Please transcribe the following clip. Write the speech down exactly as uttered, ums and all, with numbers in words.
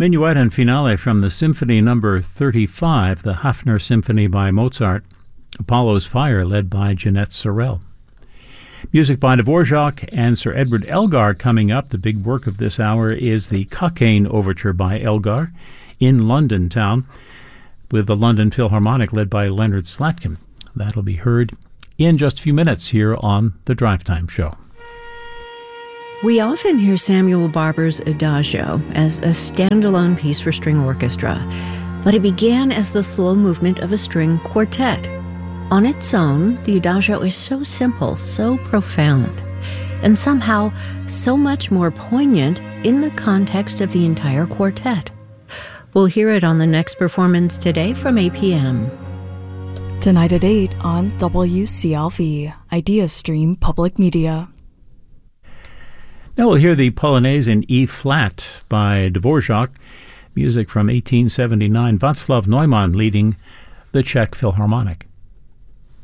Minuet and Finale from the Symphony Number thirty-five, the Hafner Symphony by Mozart. Apollo's Fire, led by Jeanette Sorel. Music by Dvorak and Sir Edward Elgar coming up. The big work of this hour is the Cockaigne Overture by Elgar in London town, with the London Philharmonic led by Leonard Slatkin. That'll be heard in just a few minutes here on the Drive Time Show. We often hear Samuel Barber's Adagio as a standalone piece for string orchestra, but it began as the slow movement of a string quartet. On its own, the Adagio is so simple, so profound, and somehow so much more poignant in the context of the entire quartet. We'll hear it on the next performance today from eight p.m. Tonight at eight on W C L V, IdeaStream Public Media. Now we'll hear the Polonaise in E-flat by Dvorak, music from eighteen seventy-nine, Václav Neumann leading the Czech Philharmonic.